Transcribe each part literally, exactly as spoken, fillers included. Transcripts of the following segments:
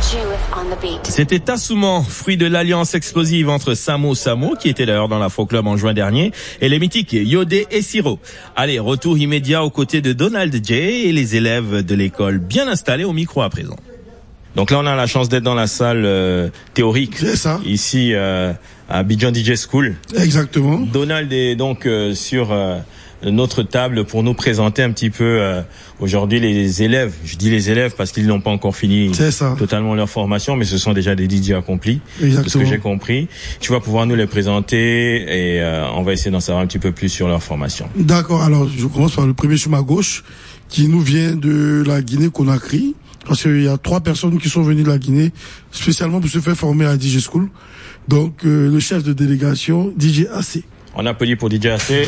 C'était Tassoumant, fruit de l'alliance explosive entre Samo Samo, qui était d'ailleurs dans l'Afro Club en juin dernier, et les mythiques Yodé et Siro. Allez, retour immédiat aux côtés de Donald J et les élèves de l'école bien installés au micro à présent. Donc là, on a la chance d'être dans la salle euh, théorique. C'est ça. Ici, euh, à Abidjan D J School. Exactement. Donald est donc euh, sur euh, notre table pour nous présenter un petit peu euh, aujourd'hui les élèves. Je dis les élèves parce qu'ils n'ont pas encore fini totalement leur formation, mais ce sont déjà des D J accomplis. Exactement. De ce que j'ai compris. Tu vas pouvoir nous les présenter et euh, on va essayer d'en savoir un petit peu plus sur leur formation. D'accord. Alors, je commence par le premier sur ma gauche, qui nous vient de la Guinée-Conakry. Parce qu'il y a trois personnes qui sont venues de la Guinée, spécialement pour se faire former à D J School. Donc, euh, le chef de délégation, D J A C. On applaudit pour D J A C.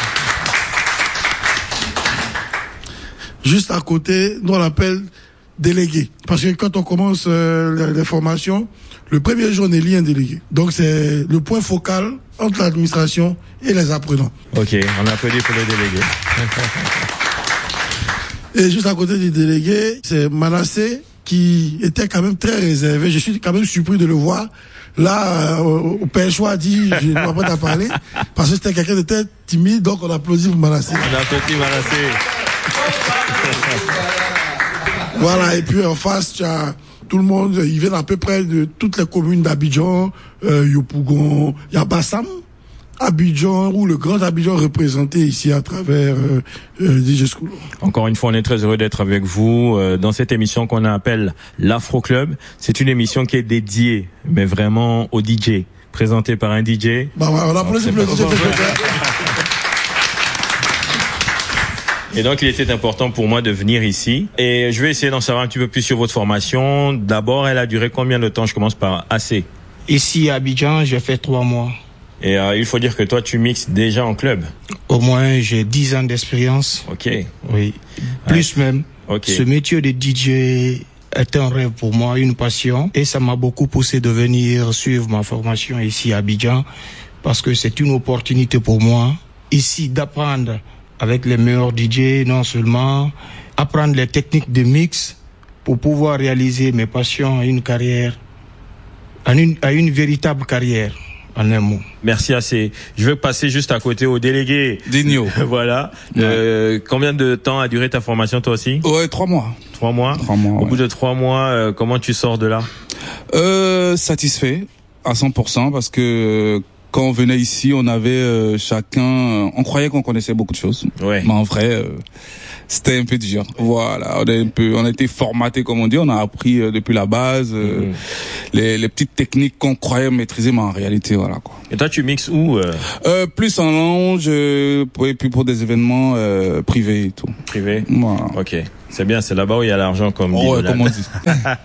Juste à côté, nous on l'appelle délégué. Parce que quand on commence euh, les, les formations, le premier jour, on élit un délégué. Donc, c'est le point focal entre l'administration et les apprenants. Ok, on applaudit pour les délégués. Et juste à côté du délégué, c'est Manassé qui était quand même très réservé. Je suis quand même surpris de le voir. Là, euh, au Pêchois a dit, je ne vais pas t'en parler, parce que c'était quelqu'un de très timide, donc on applaudit pour Manassé. On applaudit Manassé. Voilà, et puis en face, tu as tout le monde, ils viennent à peu près de toutes les communes d'Abidjan, euh, Yopougon, il y a Bassam, Abidjan, ou le grand Abidjan représenté ici à travers euh, euh, D J School. Encore une fois, on est très heureux d'être avec vous euh, dans cette émission qu'on appelle l'Afro Club. C'est une émission qui est dédiée, mais vraiment au D J, présentée par un D J. Bah ouais, on applaudit pour le D J. Et donc, il était important pour moi de venir ici. Et je vais essayer d'en savoir un petit peu plus sur votre formation. D'abord, elle a duré combien de temps? Je commence par A C. Ici, à Abidjan, j'ai fait trois mois. Et euh, il faut dire que toi, tu mixes déjà en club. Au moins, j'ai dix ans d'expérience. Ok. Oui. Plus ouais. même. Ok. Ce métier de D J est un rêve pour moi, une passion. Et ça m'a beaucoup poussé de venir suivre ma formation ici à Abidjan. Parce que c'est une opportunité pour moi, ici, d'apprendre avec les meilleurs D J, non seulement apprendre les techniques de mix pour pouvoir réaliser mes passions à une carrière, à une, à une véritable carrière. En un mot. Merci assez. Je veux passer juste à côté au délégué. Digno. Voilà. Ouais. Euh, combien de temps a duré ta formation toi aussi? Ouais, trois mois. Trois mois. Trois mois. Au ouais. bout de trois mois, euh, comment tu sors de là? Euh, satisfait à cent pour cent parce que quand on venait ici, on avait euh, chacun, euh, on croyait qu'on connaissait beaucoup de choses. Ouais. Mais en vrai, euh, c'était un peu dur. Voilà, on a un peu, on a été formaté comme on dit, on a appris euh, depuis la base euh, mmh. les, les petites techniques qu'on croyait maîtriser, mais en réalité, voilà quoi. Et toi, tu mixes où euh... Euh, plus en lounge, euh, et puis pour des événements euh, privés et tout. Privés. Voilà. Ok. C'est bien, c'est là-bas où il y a l'argent, comme oh, dit. Ouais, comme on dit.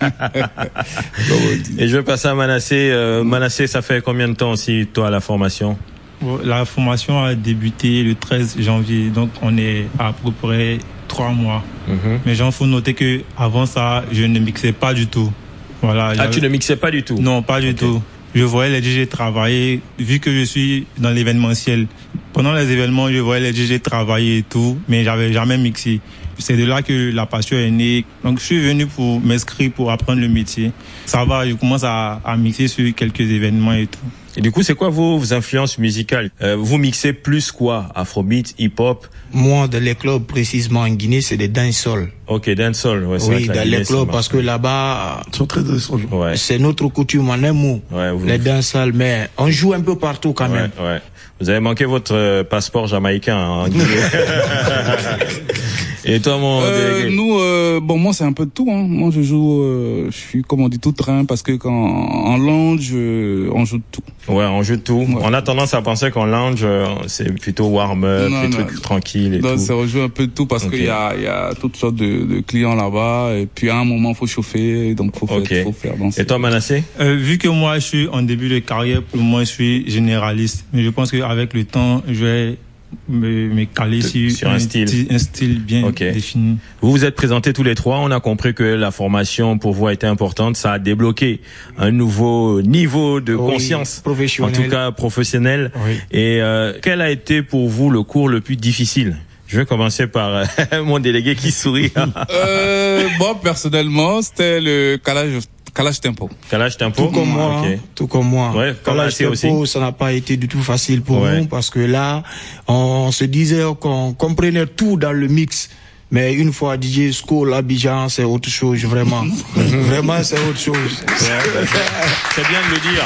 Et je vais passer à Manassé. Euh, Manassé, ça fait combien de temps aussi, toi, la formation? Bon, la formation a débuté le treize janvier, donc on est à peu près trois mois. Mm-hmm. Mais il faut noter que avant ça, je ne mixais pas du tout. Voilà. Ah, tu ne mixais pas du tout? Non, pas du okay. tout. Je voyais les D J travailler, vu que je suis dans l'événementiel. Pendant les événements, je voyais les D J travailler et tout, mais j'avais jamais mixé. C'est de là que la passion est née. Donc, je suis venu pour m'inscrire, pour apprendre le métier. Ça va, je commence à, à mixer sur quelques événements et tout. Et du coup, c'est quoi vos, vos influences musicales? euh, Vous mixez plus quoi? Afrobeat, hip-hop? Moi, dans les clubs, précisément en Guinée, c'est des dancehall. Ok, dancehall. Ouais, oui, dans Guinée, les clubs, parce que là-bas, ils sont très dancehall. Ouais. C'est notre coutume en un mot. Ouais, vous... Les dancehall, mais on joue un peu partout quand ouais, même. Ouais. Vous avez manqué votre euh, passeport jamaïcain en Guinée. Et toi, mon euh, délégué? Nous, euh, bon, moi, c'est un peu de tout. Hein. Moi, je joue, euh, je suis, comme on dit, tout train, parce que quand en lounge, euh, on joue de tout. Ouais, on joue de tout. Ouais. On a tendance à penser qu'en lounge, euh, c'est plutôt warm-up, des trucs tranquilles et non, tout. Non, on joue un peu de tout parce okay. qu'il y a, il y a toutes sortes de, de clients là-bas. Et puis, à un moment, faut chauffer, donc faut okay. faire, faut faire danser. Et toi, Manassé? euh, Vu que moi, je suis en début de carrière, pour moi, je suis généraliste. Mais je pense qu'avec le temps, je vais me, me caler sur, sur un, un style, un style bien okay. défini. Vous vous êtes présentés tous les trois. On a compris que la formation pour vous a été importante. Ça a débloqué un nouveau niveau de oui, conscience, professionnel. En tout cas professionnel. Oui. Et euh, quel a été pour vous le cours le plus difficile? Je vais commencer par euh, mon délégué qui sourit. euh, bon, personnellement, c'était le calage Kalash Tempo. Kalash Tempo. Tout comme moi, okay. tout comme moi. Ouais, Kalash Tempo, aussi. Ça n'a pas été du tout facile pour ouais. nous parce que là, on se disait qu'on comprenait tout dans le mix. Mais une fois D J School, Abidjan, c'est autre chose, vraiment. Vraiment, c'est autre chose. Ouais, c'est bien de le dire.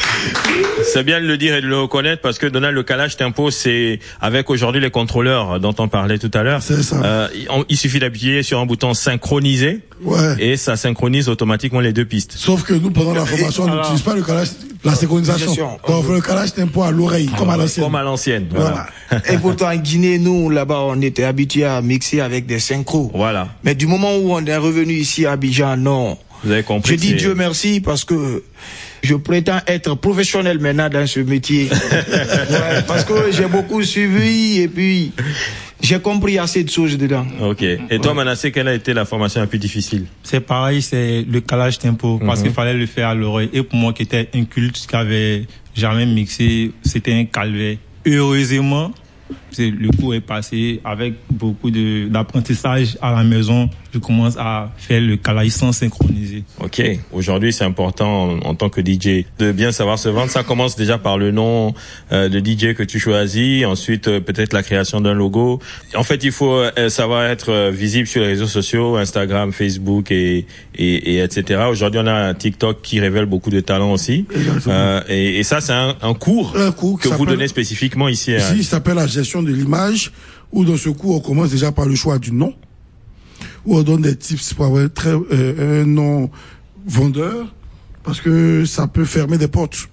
C'est bien de le dire et de le reconnaître parce que Donald, le Kalash Tempo, c'est avec aujourd'hui les contrôleurs dont on parlait tout à l'heure. C'est ça. Euh, il, il suffit d'appuyer sur un bouton synchroniser. Ouais. Et ça synchronise automatiquement les deux pistes. Sauf que nous, pendant la formation, on n'utilise pas le Kalash, la synchronisation. Donc, on fait le Kalash Tempo à l'oreille, comme à l'ancienne. Comme à l'ancienne. Voilà. Voilà. Et pourtant, en Guinée, nous, là-bas, on était habitués à mixer avec des synchros. Voilà. Mais du moment où on est revenu ici à Abidjan, non. Vous avez compris. Je dis Dieu merci parce que je prétends être professionnel maintenant dans ce métier. Ouais, parce que j'ai beaucoup suivi et puis j'ai compris assez de choses dedans. Ok. Et toi, ouais. Manassé, quelle a été la formation la plus difficile? C'est pareil, c'est le Kalash Tempo, parce mm-hmm. qu'il fallait le faire à l'oreille. Et pour moi, qui était inculte, qui avait jamais mixé, c'était un calvaire. Heureusement, le cours est passé avec beaucoup de d'apprentissage à la maison. Je commence à faire le Kalash sans synchroniser. Ok. Aujourd'hui, c'est important en, en tant que D J de bien savoir se vendre. Ça commence déjà par le nom euh, de D J que tu choisis. Ensuite, euh, peut-être la création d'un logo. En fait, il faut euh, savoir être euh, visible sur les réseaux sociaux, Instagram, Facebook et et, et et cetera. Aujourd'hui, on a un TikTok qui révèle beaucoup de talents aussi. Euh, et, et ça, c'est un, un cours, un cours que vous donnez spécifiquement ici. Ici, à... il s'appelle la gestion de l'image. Où dans ce cours, on commence déjà par le choix du nom. Où on donne des tips pour avoir très, euh, un nom vendeur, parce que ça peut fermer des portes.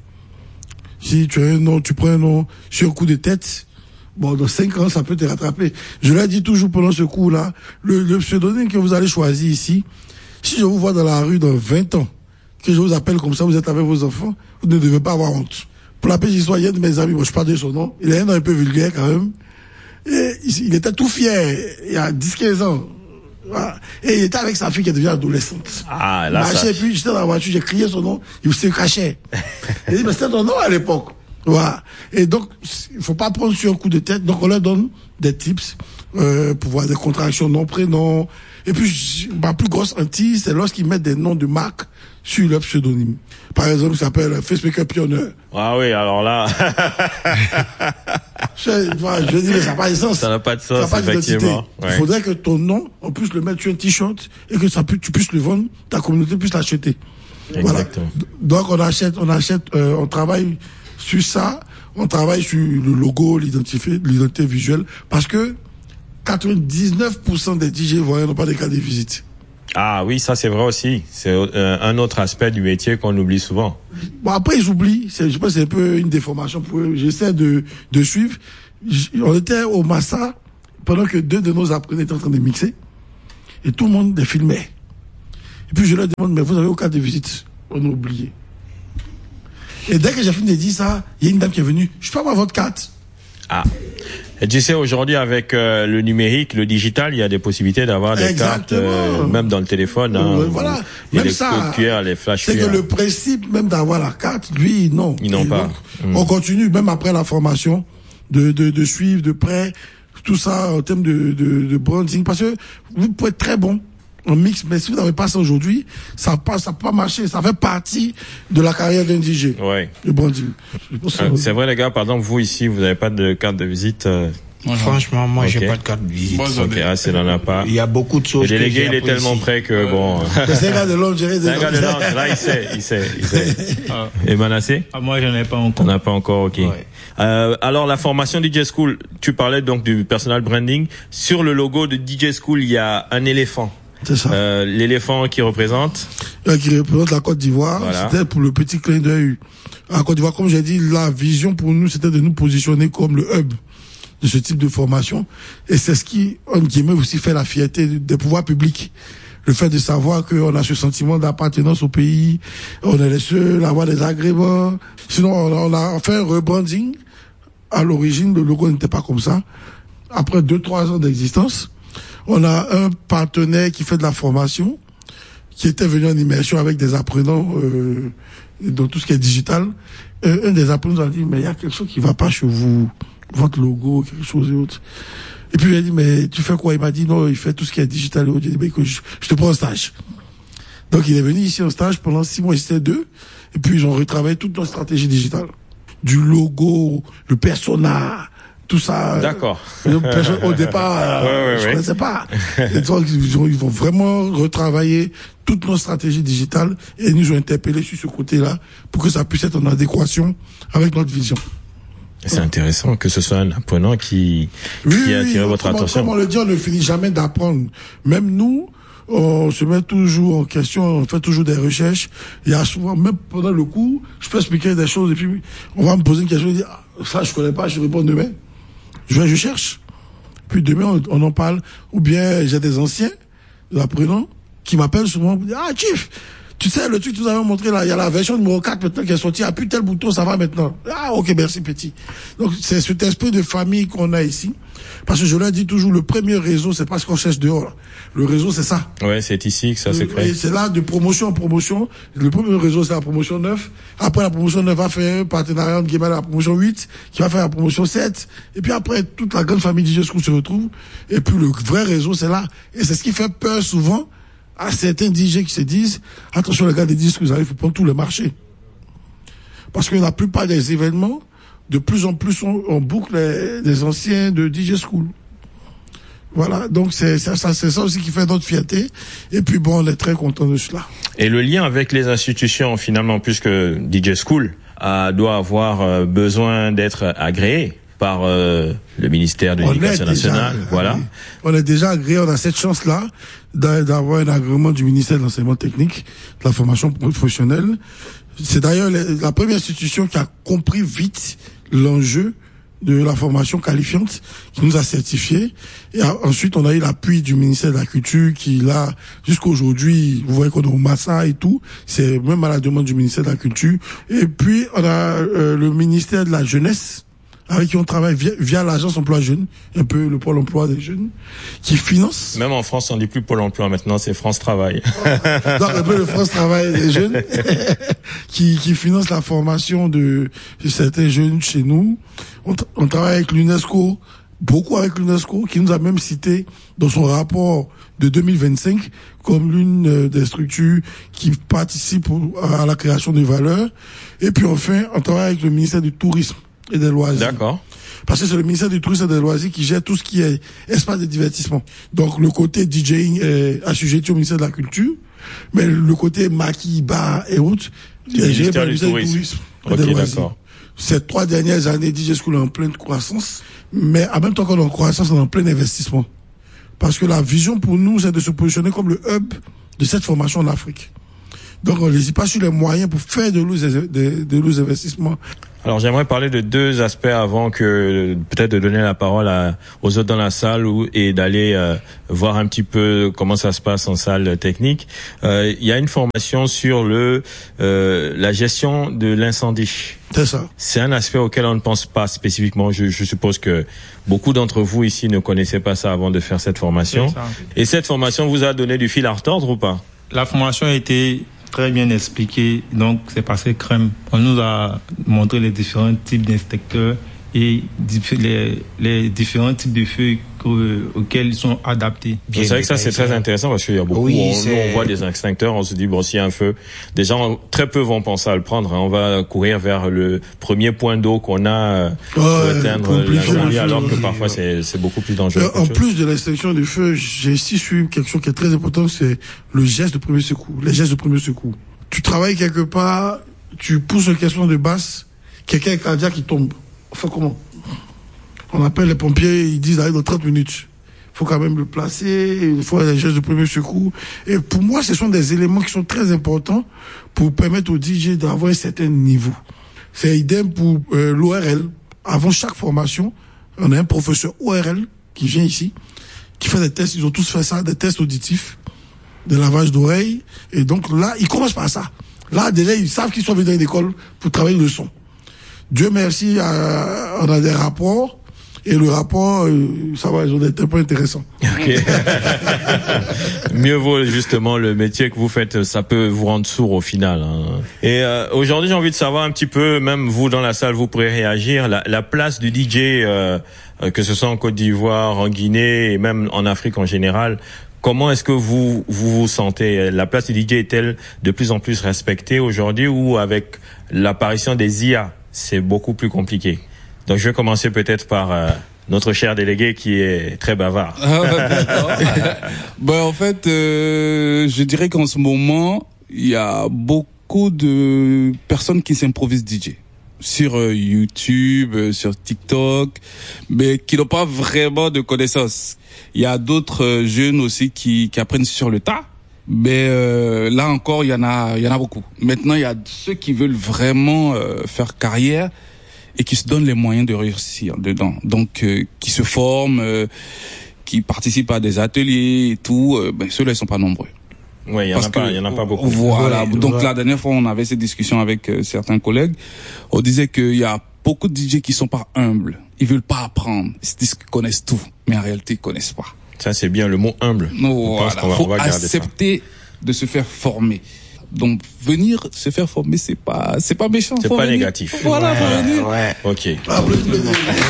Si tu as un nom, tu prends un nom sur un coup de tête, bon, dans cinq ans, ça peut te rattraper. Je l'ai dit toujours pendant ce cours-là, le, le pseudonyme que vous allez choisir ici, si je vous vois dans la rue dans vingt ans, que je vous appelle comme ça, vous êtes avec vos enfants, vous ne devez pas avoir honte. Pour la petite histoire, il y a de mes amis, moi je parle de son nom, il a un nom un peu vulgaire quand même, et il était tout fier, il y a dix quinze ans. Voilà. Et il était avec sa fille qui est devenue adolescente. Ah, là, ça... Puis j'étais dans la voiture, j'ai crié son nom, il se cachait. Il dit, mais c'était ton nom à l'époque. Voilà. Et donc, il faut pas prendre sur un coup de tête. Donc, on leur donne des tips, euh, pour voir des contractions, nom, prénom. Et puis, ma plus grosse hantise, c'est lorsqu'ils mettent des noms de marque sur leur pseudonyme. Par exemple, il s'appelle Facemaker Pioneer. Ah oui, alors là. je, je dis, mais ça n'a pas de sens. Ça n'a pas de sens, ça n'a pas effectivement. Ouais. Il faudrait que ton nom, on puisse le mettre sur un t-shirt et que ça pu, tu puisses le vendre, ta communauté puisse l'acheter. Exactement. Voilà. Donc, on achète, on achète, euh, on travaille sur ça, on travaille sur le logo, l'identité, l'identité visuelle, parce que quatre-vingt-dix-neuf pour cent des D J voyants n'ont pas de carte de visite. Ah oui, ça c'est vrai aussi. C'est euh, un autre aspect du métier qu'on oublie souvent. Bon, après ils oublient. C'est, je pense que c'est un peu une déformation pour eux. J'essaie de, de suivre. J- on était au Massa pendant que deux de nos apprenants étaient en train de mixer et tout le monde les filmait. Et puis je leur demande, mais vous avez aucun carte de visite? On a oublié. Et dès que j'ai fini de dire ça, il y a une dame qui est venue. Je peux avoir votre carte? Ah. Et tu sais, aujourd'hui, avec euh, le numérique, le digital, il y a des possibilités d'avoir des Exactement. cartes, euh, même dans le téléphone. Hein, euh, voilà. Il y a même les ça, codes Q R, les flash c'est Q R. que le principe même d'avoir la carte, lui, non. Ils n'ont Et pas. Donc, mmh. On continue, même après la formation, de, de, de suivre de près tout ça en termes de, de, de branding. Parce que vous pouvez être très bon en mix, mais si vous n'avez pas ça aujourd'hui, ça pas, ça peut pas marcher. Ça fait partie de la carrière d'un D J. Ouais. Le branding. Euh, c'est vrai, les gars, par exemple, vous ici, vous n'avez pas de carte de visite. Euh... Moi, franchement, moi, okay. j'ai pas de carte de visite. Bon, ok, ah, c'est n'en a pas. Il y a beaucoup de choses. Le délégué, il est tellement prêt que bon. C'est un gars de Londres, c'est un gars de Londres. Là, il sait, il sait, il sait. Ah. Et Manassé? Ah, moi, j'en ai pas encore. On n'a pas encore, ok. Ouais. Euh, alors, la formation D J School, tu parlais donc du personal branding. Sur le logo de D J School, il y a un éléphant. C'est ça. Euh, l'éléphant qui représente euh, qui représente la Côte d'Ivoire. Voilà. C'était pour le petit clin d'œil à la Côte d'Ivoire. Comme j'ai dit, la vision pour nous, c'était de nous positionner comme le hub de ce type de formation. Et c'est ce qui, en guillemets, aussi fait la fierté des pouvoirs publics. Le fait de savoir qu'on a ce sentiment d'appartenance au pays, on est les seuls à avoir des agréments. Sinon, on a fait un rebranding. À l'origine, le logo n'était pas comme ça. Après deux, trois ans d'existence, on a un partenaire qui fait de la formation, qui était venu en immersion avec des apprenants euh, dans tout ce qui est digital. Euh, un des apprenants a dit, mais il y a quelque chose qui va pas chez vous, votre logo, quelque chose et autre. Et puis il a dit, mais tu fais quoi? Il m'a dit, non, il fait tout ce qui est digital. J'ai dit, mais écoute, je, je te prends un stage. Donc il est venu ici en stage pendant six mois, c'était deux. Et puis ils ont retravaillé toute notre stratégie digitale. Du logo, le persona, tout ça. D'accord. Au départ, ouais, ouais, je ne connaissais pas. Et donc, ils, ont, ils vont vraiment retravailler toute notre stratégie digitale et ils nous ont interpellés sur ce côté-là pour que ça puisse être en adéquation avec notre vision. C'est intéressant que ce soit un apprenant qui, oui, qui a attiré oui, votre comme, attention. Comme on le dit, on ne finit jamais d'apprendre. Même nous, on se met toujours en question, on fait toujours des recherches. Il y a souvent, même pendant le cours, je peux expliquer des choses et puis on va me poser une question et dire, ah, ça je connais pas, je réponds demain. Je vais, je cherche. Puis demain, on, on en parle. Ou bien, j'ai des anciens, apprenants, qui m'appellent souvent pour dire, ah, Chief, tu sais, le truc que tu nous avais montré là, il y a la version numéro quatre maintenant qui est sortie, ah, plus tel bouton, ça va maintenant. Ah, ok, merci, petit. Donc, c'est cet esprit de famille qu'on a ici. Parce que je leur dis toujours, le premier réseau, c'est pas ce qu'on cherche dehors. Le réseau, c'est ça. Ouais, c'est ici que ça se crée. Et c'est là, de promotion en promotion. Le premier réseau, c'est la promotion neuf. Après, la promotion neuf va faire un partenariat entre guillemets, la promotion huit, qui va faire la promotion sept. Et puis après, toute la grande famille D J School se retrouve. Et puis, le vrai réseau, c'est là. Et c'est ce qui fait peur souvent à certains D J qui se disent, attention, les gars des D J School, il faut prendre tout le marché. Parce que la plupart des événements, de plus en plus, on, on boucle les, les anciens de D J School. Voilà, donc c'est ça, ça, c'est ça aussi qui fait notre fierté. Et puis bon, on est très content de cela. Et le lien avec les institutions, finalement, puisque D J School euh, doit avoir euh, besoin d'être agréé par euh, le ministère de l'Éducation nationale. Déjà, voilà. On est déjà agréé, on a cette chance-là d'avoir un agrément du ministère de l'enseignement technique, de la formation professionnelle. C'est d'ailleurs la première institution qui a compris vite l'enjeu de la formation qualifiante, qui nous a certifiés. Et ensuite, on a eu l'appui du ministère de la Culture qui, là, jusqu'aujourd'hui, vous voyez qu'on est au Massa et tout, c'est même à la demande du ministère de la Culture. Et puis, on a euh, le ministère de la Jeunesse, avec qui on travaille via, via l'agence emploi jeune, un peu le pôle emploi des jeunes, qui finance. Même en France, on dit plus pôle emploi maintenant, c'est France Travail. Donc un peu le France Travail des jeunes, qui, qui finance la formation de, de certains jeunes chez nous. On, on travaille avec l'UNESCO, beaucoup avec l'UNESCO, qui nous a même cité dans son rapport de deux mille vingt-cinq comme l'une des structures qui participent à la création de valeur. Et puis enfin, on travaille avec le ministère du Tourisme et des loisirs. D'accord. Parce que c'est le ministère du Tourisme et des loisirs qui gère tout ce qui est espace de divertissement. Donc le côté DJing est assujetti au ministère de la Culture, mais le côté maquis, bar et autres est géré par le ministère du Tourisme et des loisirs. Ces trois dernières années, D J School est en pleine croissance, mais en même temps qu'on est en croissance, on est en plein investissement. Parce que la vision pour nous, c'est de se positionner comme le hub de cette formation en Afrique. Donc on n'hésite pas sur les moyens pour faire de lourds de, de, de investissements. Alors j'aimerais parler de deux aspects avant que peut-être de donner la parole à, aux autres dans la salle ou, et d'aller euh, voir un petit peu comment ça se passe en salle technique. Euh, il y a une formation sur le euh, la gestion de l'incendie. C'est ça. C'est un aspect auquel on ne pense pas spécifiquement. Je, je suppose que beaucoup d'entre vous ici ne connaissaient pas ça avant de faire cette formation. Et cette formation vous a donné du fil à retordre ou pas? La formation a été très bien expliqué, donc c'est passé crème. On nous a montré les différents types d'inspecteurs et les, les différents types de feux auxquels ils sont adaptés. C'est vrai que ça c'est très intéressant parce qu'il y a beaucoup, oui, on, nous, on voit des extincteurs, on se dit bon s'il y a un feu, des gens très peu vont penser à le prendre, hein. On va courir vers le premier point d'eau qu'on a ouais, pour atteindre l'incendie, alors que parfois c'est, c'est beaucoup plus dangereux. Euh, en plus de l'extinction du feu, j'ai ici su quelque chose qui est très important, c'est le geste de premier secours, les gestes de premier secours. Tu travailles quelque part, tu pousses une question de basse, quelqu'un est cardiaque qui tombe. Enfin comment? On appelle les pompiers, ils disent d'arriver dans trente minutes. Il faut quand même le placer, il faut les gestes de premier secours. Et pour moi, ce sont des éléments qui sont très importants pour permettre aux D J d'avoir un certain niveau. C'est idem pour euh, l'O R L. Avant chaque formation, on a un professeur O R L qui vient ici, qui fait des tests, ils ont tous fait ça, des tests auditifs, des lavages d'oreilles. Et donc là, ils commencent par ça. Là, déjà, ils savent qu'ils sont venus dans une école pour travailler le son. Dieu merci, euh, on a des rapports. Et le rapport, euh, ça va, ils ont des points intéressants. Okay. Mieux vaut justement le métier que vous faites, ça peut vous rendre sourd au final. Hein. Et euh, aujourd'hui, j'ai envie de savoir un petit peu, même vous dans la salle, vous pourrez réagir, la, la place du D J, euh, que ce soit en Côte d'Ivoire, en Guinée et même en Afrique en général. comment est-ce que vous, vous vous sentez? La place du D J est-elle de plus en plus respectée aujourd'hui, ou avec l'apparition des I A, c'est beaucoup plus compliqué? Donc je vais commencer peut-être par euh, notre cher délégué qui est très bavard. Ah, d'accord. Ben, en fait, euh, je dirais qu'en ce moment, il y a beaucoup de personnes qui s'improvisent D J. Sur euh, YouTube, euh, sur TikTok, mais qui n'ont pas vraiment de connaissances. Il y a d'autres euh, jeunes aussi qui, qui apprennent sur le tas. Mais euh, là encore, il y en a, il y en a beaucoup. Maintenant, il y a ceux qui veulent vraiment euh, faire carrière et qui se donnent les moyens de réussir dedans. Donc, euh, qui se forment, euh, qui participent à des ateliers et tout. Euh, ben ceux-là, ils sont pas nombreux. Oui, il y en a pas, il y en a pas beaucoup. Voilà. Ouais, Donc ouais. la dernière fois, on avait cette discussion avec euh, certains collègues. On disait qu'il y a beaucoup de D J qui sont pas humbles. Ils veulent pas apprendre. Ils se disent qu'ils connaissent tout, mais en réalité, ils connaissent pas. Ça, c'est bien le mot humble. Non, Je pense voilà. qu'on va, Faut on va garder ça. accepter de se faire former. Donc venir se faire former, c'est pas, c'est pas méchant. C'est faut pas venir. négatif. Voilà, Ouais, faut venir. ouais. Ok. Applaudissements.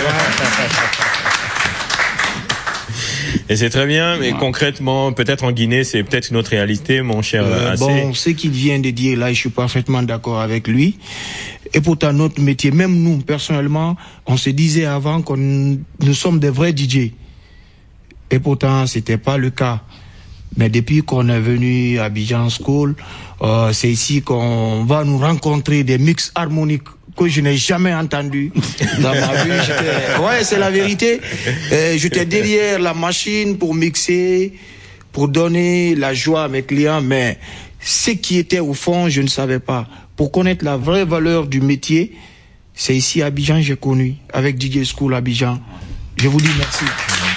Et c'est très bien, mais concrètement, peut-être en Guinée, c'est peut-être une autre réalité, mon cher Euh, Assé. bon, ce qu'il vient de dire là, je suis parfaitement d'accord avec lui. Et pourtant, notre métier, même nous, personnellement, on se disait avant qu'on nous sommes des vrais D J. Et pourtant, c'était pas le cas. Mais depuis qu'on est venu à Abidjan School, euh, c'est ici qu'on va nous rencontrer des mix harmoniques que je n'ai jamais entendu dans ma vie. J'étais... Ouais, c'est la vérité. Euh, j'étais derrière la machine pour mixer, pour donner la joie à mes clients, mais ce qui était au fond, je ne savais pas. Pour connaître la vraie valeur du métier, c'est ici à Abidjan j'ai connu, avec D J School Abidjan. Je vous dis merci.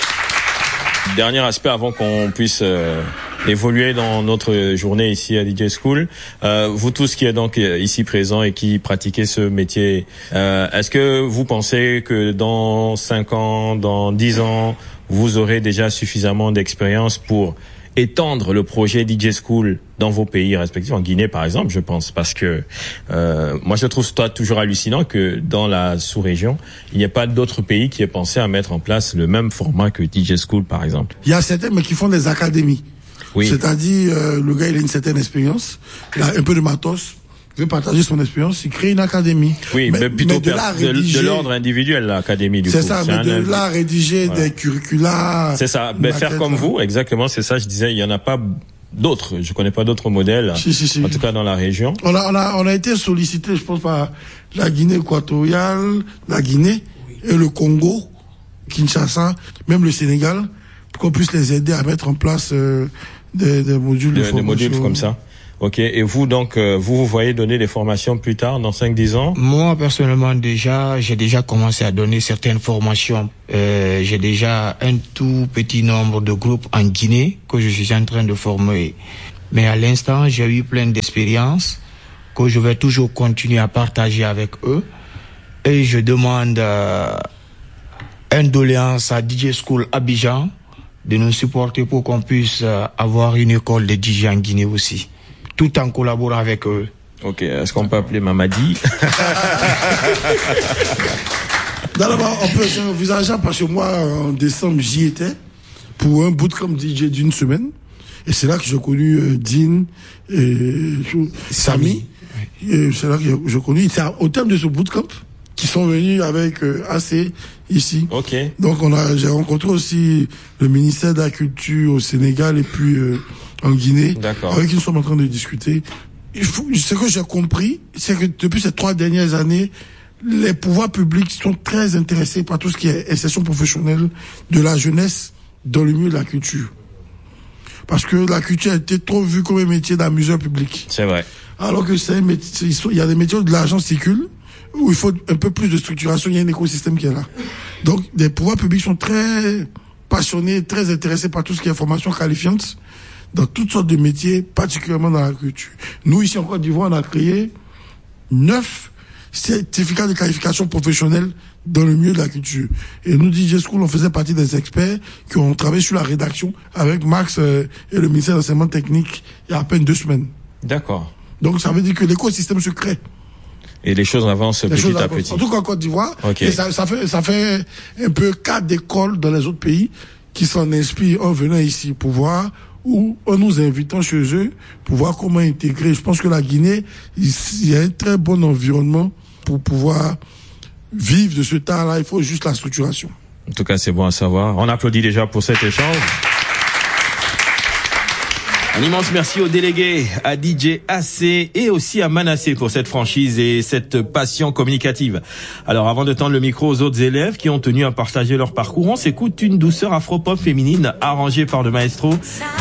Dernier aspect avant qu'on puisse euh, évoluer dans notre journée ici à D J School. Euh, vous tous qui êtes donc ici présents et qui pratiquez ce métier, euh, est-ce que vous pensez que dans cinq ans, dans dix ans, vous aurez déjà suffisamment d'expérience pour étendre le projet D J School dans vos pays respectifs, en Guinée par exemple, je pense, parce que euh, moi je trouve ça toujours hallucinant que dans la sous-région, il n'y a pas d'autres pays qui aient pensé à mettre en place le même format que D J School par exemple. Il y a certains, mais qui font des académies. Oui. C'est-à-dire, euh, le gars, il a une certaine expérience, il a un peu de matos, il veut partager son expérience, il crée une académie. Oui, mais, mais plutôt mais de, per- là de, rédiger, de l'ordre individuel, l'académie du coup. c'est ça, mais un de invi- là rédiger Voilà. des curricula. C'est ça, mais faire maquettes, comme là. vous, exactement, c'est ça, je disais, il y en a pas d'autres, je connais pas d'autres modèles, Si, si, si. en tout cas dans la région. On a, on a, on a été sollicité, je pense, par la Guinée équatoriale, la Guinée et le Congo, Kinshasa, même le Sénégal, pour qu'on puisse les aider à mettre en place euh, des, des modules de Des, des formation. modules comme ça. Ok, et vous donc, euh, vous vous voyez donner des formations plus tard, dans cinq dix ans? Moi, personnellement, déjà, j'ai déjà commencé à donner certaines formations. Euh, j'ai déjà un tout petit nombre de groupes en Guinée que je suis en train de former. Mais à l'instant, j'ai eu plein d'expériences que je vais toujours continuer à partager avec eux. Et je demande euh, une doléance à D J School Abidjan de nous supporter pour qu'on puisse euh, avoir une école de D J en Guinée aussi, tout en collaborant avec eux. Ok, est-ce qu'on peut appeler Mamadi? D'abord, on peut c'est envisageable parce que moi, en décembre, j'y étais pour un bootcamp D J d'une semaine. Et c'est là que j'ai connu euh, Dean et Samy. Et c'est là que j'ai connu. C'est au terme de ce bootcamp qu'ils sont venus avec euh, A C ici. Ok. Donc on a, j'ai rencontré aussi le ministère de la Culture au Sénégal et puis euh, en Guinée. D'accord. Avec qui nous sommes en train de discuter. Il faut, ce que j'ai compris, c'est que depuis ces trois dernières années, les pouvoirs publics sont très intéressés par tout ce qui est insertion professionnelle de la jeunesse dans le milieu de la culture. Parce que la culture a été trop vue comme un métier d'amuseur public. C'est vrai. Alors que c'est un métier, il y a des métiers où de l'argent circule, où il faut un peu plus de structuration, il y a un écosystème qui est là. Donc, les pouvoirs publics sont très passionnés, très intéressés par tout ce qui est formation qualifiante, dans toutes sortes de métiers, particulièrement dans la culture. Nous, ici en Côte d'Ivoire, on a créé neuf certificats de qualification professionnelle dans le milieu de la culture. Et nous, D J School, on faisait partie des experts qui ont travaillé sur la rédaction avec Max euh, et le ministère de l'enseignement technique il y a à peine deux semaines. D'accord. Donc, ça veut dire que l'écosystème se crée. Et les choses avancent Les petit choses à avancent. petit. En tout cas, en Côte d'Ivoire. Ok. Et ça, ça fait, ça fait un peu cas d'école dans les autres pays qui s'en inspirent en venant ici pour voir ou en nous invitant chez eux pour voir comment intégrer. Je pense que la Guinée, il y a un très bon environnement pour pouvoir vivre de ce temps-là. Il faut juste la structuration. En tout cas, c'est bon à savoir. On applaudit déjà pour cet échange. Un immense merci aux délégués, à D J A C et aussi à Manassé pour cette franchise et cette passion communicative. Alors, avant de tendre le micro aux autres élèves qui ont tenu à partager leur parcours, on s'écoute une douceur afro-pop féminine arrangée par le maestro